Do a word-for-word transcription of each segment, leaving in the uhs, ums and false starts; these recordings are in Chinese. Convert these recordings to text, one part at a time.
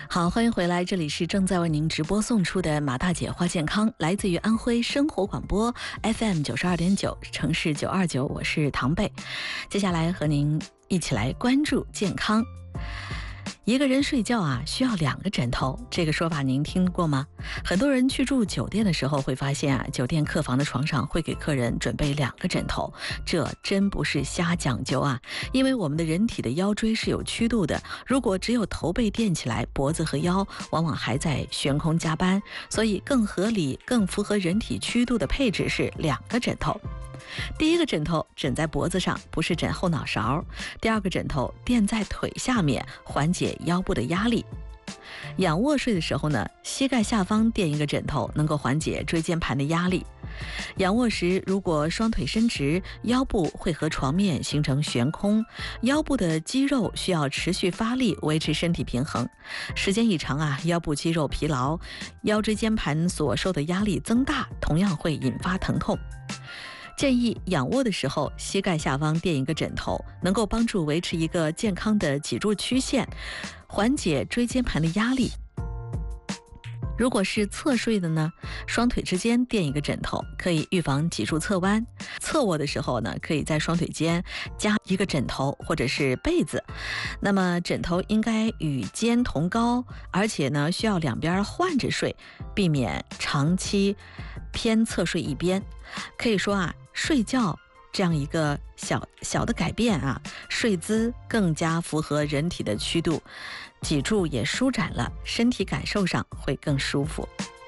好，欢迎回来，这里是正在为您直播送出的马大姐话健康，来自于安徽生活广播 F M 九十二点九，城市九二九，我是唐贝。接下来和您一起来关注健康。一个人睡觉啊，需要两个枕头，这个说法您听过吗？很多人去住酒店的时候会发现啊，酒店客房的床上会给客人准备两个枕头，这真不是瞎讲究啊！因为我们的人体的腰椎是有曲度的，如果只有头被垫起来，脖子和腰往往还在悬空加班，所以更合理、更符合人体曲度的配置是两个枕头。第一个枕头枕在脖子上，不是枕后脑勺；第二个枕头垫在腿下面，缓解腰部的压力。仰卧睡的时候呢，膝盖下方垫一个枕头，能够缓解椎间盘的压力。仰卧时，如果双腿伸直，腰部会和床面形成悬空，腰部的肌肉需要持续发力维持身体平衡。时间一长啊，腰部肌肉疲劳，腰椎间盘所受的压力增大，同样会引发疼痛。建议仰卧的时候，膝盖下方垫一个枕头，能够帮助维持一个健康的脊柱曲线，缓解椎间盘的压力。如果是侧睡的呢，双腿之间垫一个枕头，可以预防脊柱侧弯。侧卧的时候呢，可以在双腿间加一个枕头或者是被子。那么枕头应该与肩同高，而且呢需要两边换着睡，避免长期偏侧睡一边。可以说啊，睡觉这样一个小小的改变啊，睡姿更加符合人体的曲度，脊柱也舒展了，身体感受上会更舒服。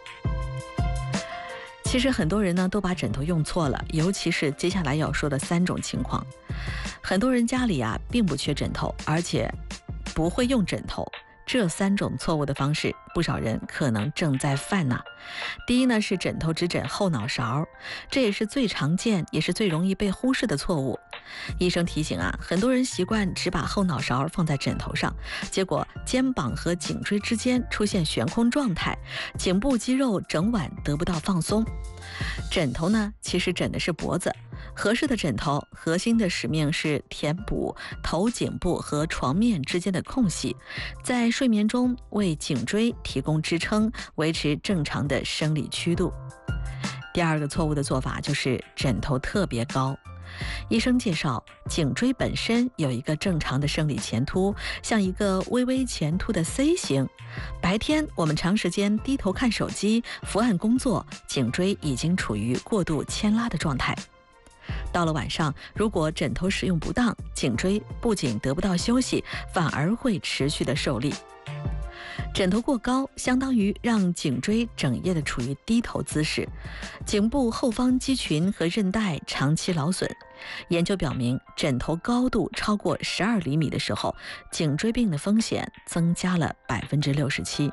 其实很多人呢都把枕头用错了，尤其是接下来要说的三种情况。很多人家里啊并不缺枕头，而且不会用枕头。这三种错误的方式，不少人可能正在犯呢。第一呢是枕头只枕后脑勺，这也是最常见也是最容易被忽视的错误。医生提醒啊，很多人习惯只把后脑勺放在枕头上，结果肩膀和颈椎之间出现悬空状态，颈部肌肉整晚得不到放松。枕头呢，其实枕的是脖子，合适的枕头核心的使命是填补头颈部和床面之间的空隙，在睡眠中为颈椎提供支撑，维持正常的生理曲度。第二个错误的做法就是枕头特别高。医生介绍，颈椎本身有一个正常的生理前凸，像一个微微前凸的 C 型。白天我们长时间低头看手机、伏案工作，颈椎已经处于过度牵拉的状态。到了晚上，如果枕头使用不当，颈椎不仅得不到休息，反而会持续的受力。枕头过高，相当于让颈椎整夜的处于低头姿势，颈部后方肌群和韧带长期劳损。研究表明，枕头高度超过十二厘米的时候，颈椎病的风险增加了百分之六十七。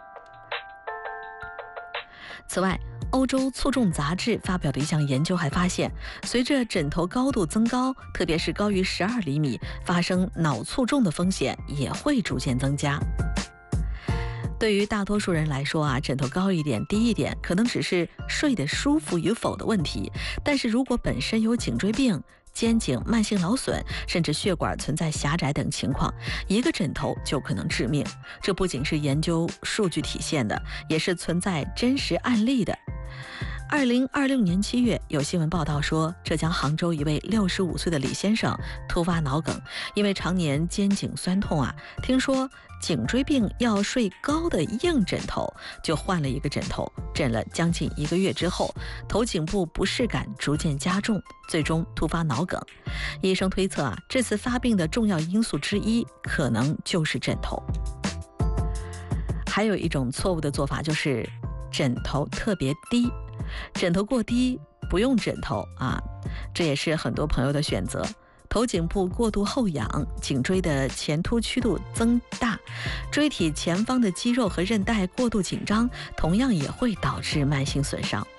此外，欧洲卒中杂志发表的一项研究还发现，随着枕头高度增高，特别是高于十二厘米，发生脑卒中的风险也会逐渐增加。对于大多数人来说啊，枕头高一点低一点可能只是睡得舒服与否的问题，但是如果本身有颈椎病、肩颈慢性劳损，甚至血管存在狭窄等情况，一个枕头就可能致命。这不仅是研究数据体现的，也是存在真实案例的。二零二六年七月，有新闻报道说，浙江杭州一位六十五岁的李先生突发脑梗，因为常年肩颈酸痛啊，听说颈椎病要睡高的硬枕头，就换了一个枕头，枕了将近一个月之后，头颈部不适感逐渐加重，最终突发脑梗。医生推测啊，这次发病的重要因素之一可能就是枕头。还有一种错误的做法就是枕头特别低。枕头过低不用枕头啊，这也是很多朋友的选择。头颈部过度后仰，颈椎的前凸曲度增大，椎体前方的肌肉和韧带过度紧张，同样也会导致慢性损伤。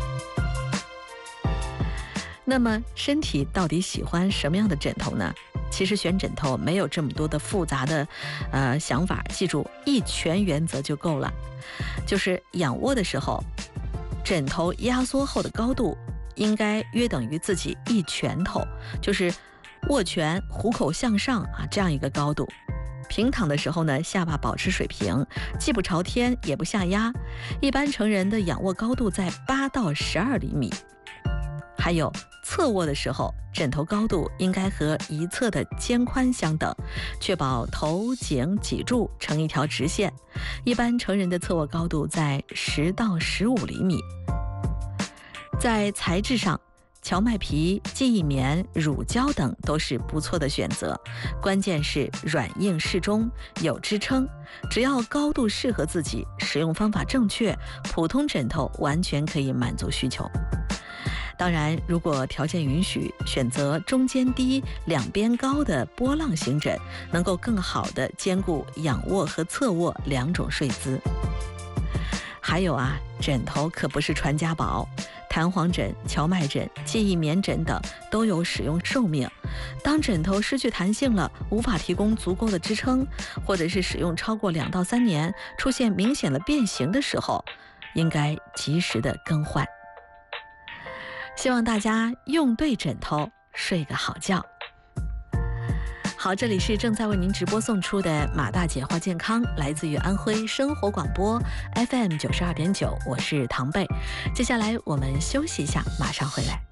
那么身体到底喜欢什么样的枕头呢？其实选枕头没有这么多的复杂的呃想法，记住一拳原则就够了。就是仰卧的时候，枕头压缩后的高度应该约等于自己一拳头，就是握拳虎口向上啊，这样一个高度。 平躺的时候呢，下巴保持水平，既不朝天也不下压。一般成人的仰卧高度在八到十二厘米。还有侧卧的时候，枕头高度应该和一侧的肩宽相等，确保头颈脊柱成一条直线。一般成人的侧卧高度在十到十五厘米。在材质上，荞麦皮、记忆棉、乳胶等都是不错的选择，关键是软硬适中，有支撑。只要高度适合自己，使用方法正确，普通枕头完全可以满足需求。当然，如果条件允许，选择中间低、两边高的波浪形枕，能够更好地兼顾仰卧和侧卧两种睡姿。还有啊，枕头可不是传家宝，弹簧枕、荞麦枕、记忆棉枕等都有使用寿命。当枕头失去弹性了，无法提供足够的支撑，或者是使用超过两到三年，出现明显的变形的时候，应该及时的更换。希望大家用对枕头，睡个好觉。好，这里是正在为您直播送出的马大姐话健康，来自于安徽生活广播 F M 九十二点九，我是唐贝。接下来我们休息一下，马上回来。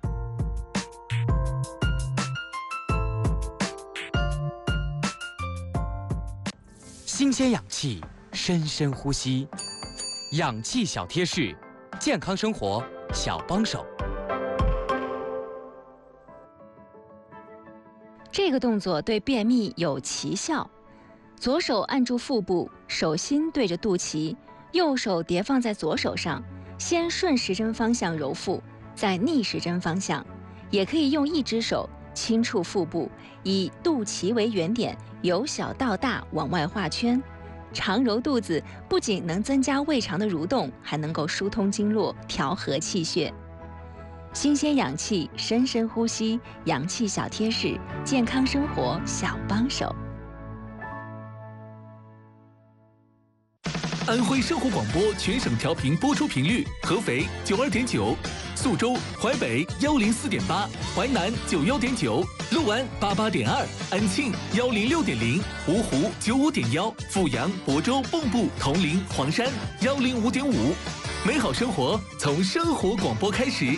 新鲜氧气，深深呼吸，氧气小贴士，健康生活小帮手。 这个动作对便秘有奇效。左手按住腹部，手心对着肚脐，右手叠放在左手上，先顺时针方向揉腹，再逆时针方向。也可以用一只手轻触腹部，以肚脐为原点，由小到大往外画圈。常揉肚子不仅能增加胃肠的蠕动，还能够疏通经络，调和气血。新鲜氧气，深深呼吸，氧气小贴士，健康生活小帮手。 安徽生活广播全省调频播出频率：合肥九二点九，宿州、淮北幺零四点八，淮南九幺点九，六安八八点二，安庆幺零六点零，芜湖九五点幺，阜阳、亳州、蚌埠、铜陵、黄山幺零五点五。美好生活从生活广播开始。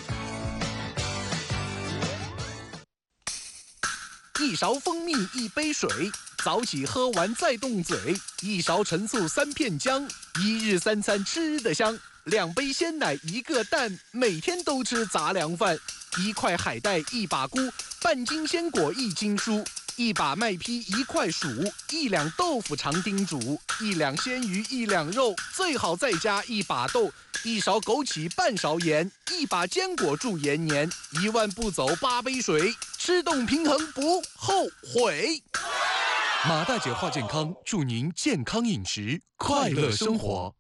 一勺蜂蜜一杯水，早起喝完再动嘴。一勺陈醋三片姜，一日三餐吃得香。两杯鲜奶一个蛋，每天都吃杂粮饭。一块海带一把菇，半斤鲜果一斤蔬。一把麦坯一块薯，一两豆腐长丁煮。一两鲜鱼一两肉，最好再加一把豆。一勺枸杞半勺盐，一把坚果助延年。一万步走八杯水，吃动平衡不后悔。马大姐话健康，祝您健康饮食，快乐生活。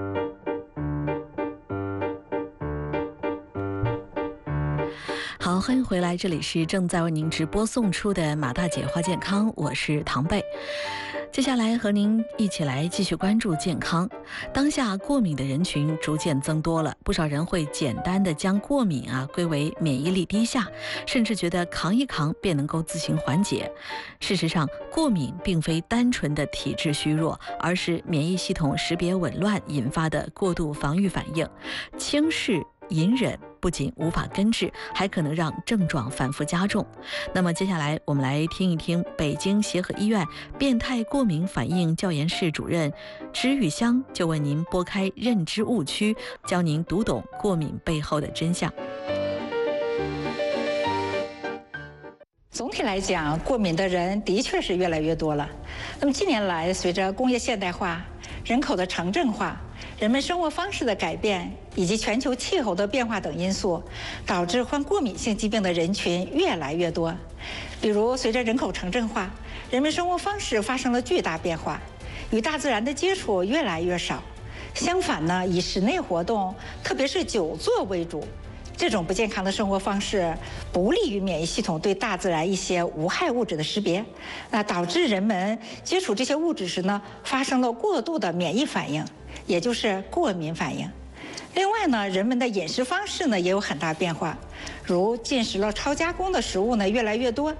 好，欢迎回来，这里是正在为您直播送出的马大姐话健康，我是唐贝。接下来和您一起来继续关注健康。当下过敏的人群逐渐增多了，不少人会简单的将过敏啊归为免疫力低下，甚至觉得扛一扛便能够自行缓解。事实上，过敏并非单纯的体质虚弱，而是免疫系统识别紊乱引发的过度防御反应。轻视隐忍不仅无法根治，还可能让症状反复加重。那么接下来我们来听一听北京协和医院变态过敏反应教研室主任支玉香就为您拨开认知误区，教您读懂过敏背后的真相。 总体来讲，过敏的人的确是越来越多了。那么近年来，随着工业现代化、人口的城镇化、人们生活方式的改变以及全球气候的变化等因素，导致患过敏性疾病的人群越来越多。比如，随着人口城镇化，人们生活方式发生了巨大变化，与大自然的接触越来越少。相反呢，以室内活动，特别是久坐为主。这种不健康的生活方式不利于免疫系统对大自然一些无害物质的识别，那导致人们接触这些物质时呢，发生了过度的免疫反应，也就是过敏反应。另外呢，人们的饮食方式呢也有很大变化，如进食了超加工的食物呢越来越多，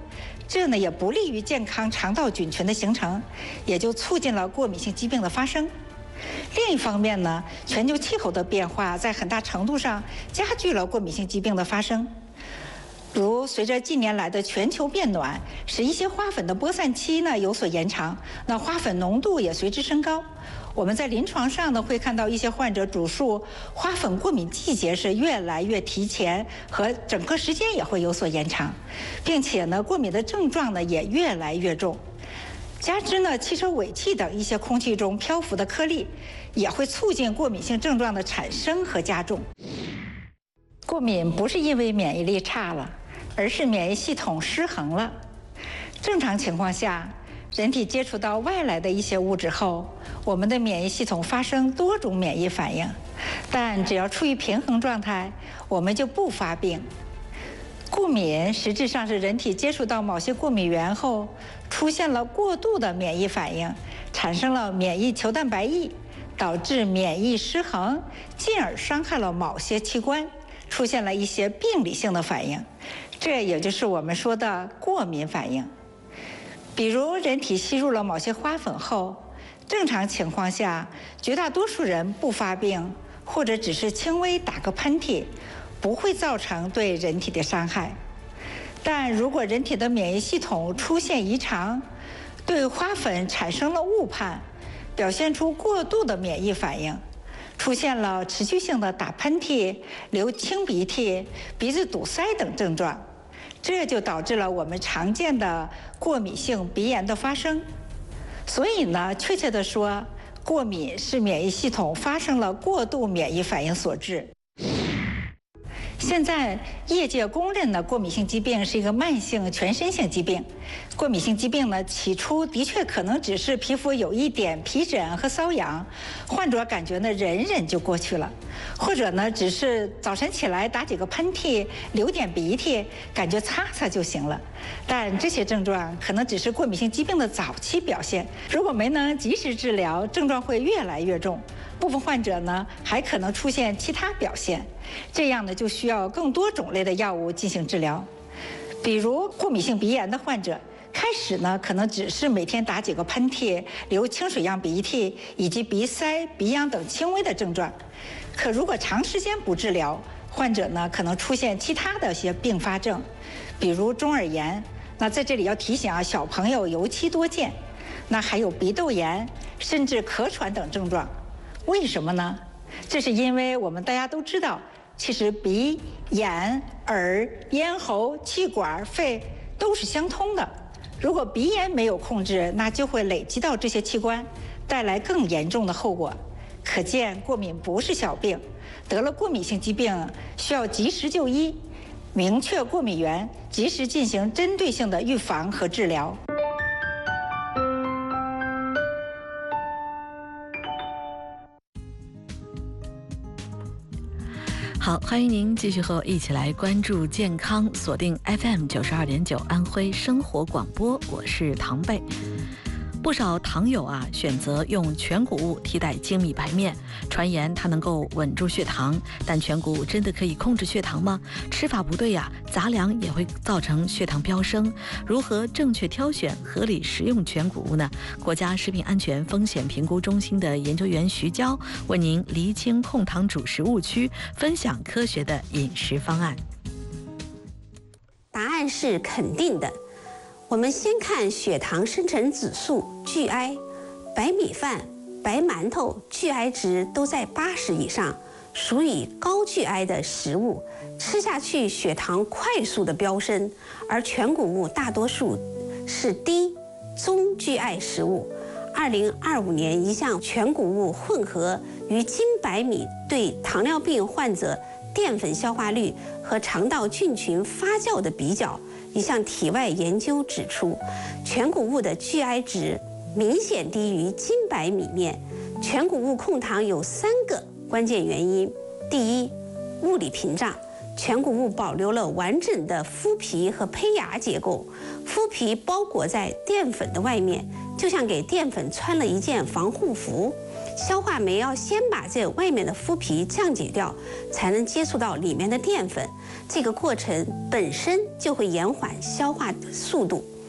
这呢也不利于健康肠道菌群的形成，也就促进了过敏性疾病的发生。另一方面呢，全球气候的变化在很大程度上加剧了过敏性疾病的发生。如随着近年来的全球变暖，使一些花粉的播散期呢有所延长，那花粉浓度也随之升高。我们在临床上呢会看到一些患者主诉花粉过敏季节是越来越提前，和整个时间也会有所延长，并且呢过敏的症状呢也越来越重。加之呢汽车尾气等一些空气中漂浮的颗粒，也会促进过敏性症状的产生和加重。过敏不是因为免疫力差了，而是免疫系统失衡了。正常情况下，人体接触到外来的一些物质后，我们的免疫系统发生多种免疫反应，但只要处于平衡状态，我们就不发病。过敏实质上是人体接触到某些过敏原后，出现了过度的免疫反应，产生了免疫球蛋白异，导致免疫失衡，进而伤害了某些器官，出现了一些病理性的反应，这也就是我们说的过敏反应。比如人体吸入了某些花粉后，正常情况下绝大多数人不发病，或者只是轻微打个喷嚏，不会造成对人体的伤害。但如果人体的免疫系统出现异常，对花粉产生了误判，表现出过度的免疫反应，出现了持续性的打喷嚏、流清鼻涕、鼻子堵塞等症状，这就导致了我们常见的过敏性鼻炎的发生。所以呢，确切地说，过敏是免疫系统发生了过度免疫反应所致。现在业界公认的过敏性疾病是一个慢性全身性疾病。过敏性疾病呢，起初的确可能只是皮肤有一点皮疹和瘙痒，患者感觉呢忍忍就过去了，或者呢只是早晨起来打几个喷嚏，流点鼻涕，感觉擦擦就行了。但这些症状可能只是过敏性疾病的早期表现，如果没能及时治疗，症状会越来越重。部分患者呢还可能出现其他表现，这样呢就需要更多种类的药物进行治疗。比如过敏性鼻炎的患者，开始呢可能只是每天打几个喷嚏、流清水样鼻涕以及鼻塞、鼻痒等轻微的症状，可如果长时间不治疗，患者呢可能出现其他的一些并发症，比如中耳炎。那在这里要提醒啊，小朋友尤其多见。那还有鼻窦炎，甚至咳喘等症状。为什么呢？这是因为我们大家都知道，其实鼻、眼、耳、咽喉、气管、肺都是相通的。如果鼻炎没有控制，那就会累积到这些器官，带来更严重的后果。可见过敏不是小病，得了过敏性疾病需要及时就医，明确过敏源，及时进行针对性的预防和治疗。 好，欢迎您继续和我一起来关注健康，锁定 F M 九十二点九安徽生活广播，我是唐贝。不少糖友啊选择用全谷物替代精米白面，传言它能够稳住血糖，但全谷物真的可以控制血糖吗？吃法不对呀、啊，杂粮也会造成血糖飙升。如何正确挑选、合理食用全谷物呢？国家食品安全风险评估中心的研究员徐娇为您厘清控糖主食误区，分享科学的饮食方案。 答案是肯定的。我们先看血糖生成指数 G I， 白米饭、白馒头 G I 值都在八十以上，属于高 G I 的食物，吃下去血糖快速的飙升。而全谷物大多数是低、中 G I 食物。二零二五年一项全谷物混合与精白米对糖尿病患者淀粉消化率和肠道菌群发酵的比较，一项体外研究指出，全谷物的 G I 值明显低于精白米面。全谷物控糖有三个关键原因：第一，物理屏障。全谷物保留了完整的麸皮和胚芽结构，麸皮包裹在淀粉的外面，就像给淀粉穿了一件防护服。消化酶要先把这外面的麸皮降解掉，才能接触到里面的淀粉。这个过程本身就会延缓消化的速度。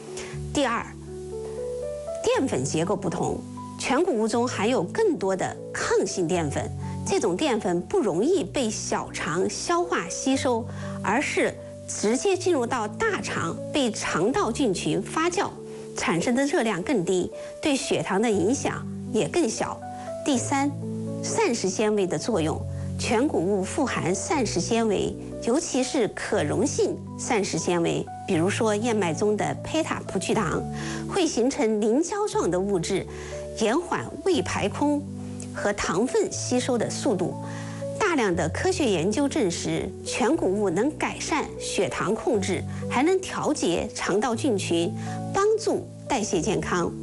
第二，淀粉结构不同，全谷物中含有更多的抗性淀粉，这种淀粉不容易被小肠消化吸收，而是直接进入到大肠，被肠道菌群发酵，产生的热量更低，对血糖的影响也更小。第三，膳食纤维的作用，全谷物富含膳食纤维，尤其是可溶性膳食纤维，比如说燕麦中的贝塔葡聚糖，会形成凝胶状的物质，延缓胃排空和糖分吸收的速度。大量的科学研究证实，全谷物能改善血糖控制，还能调节肠道菌群，帮助代谢健康。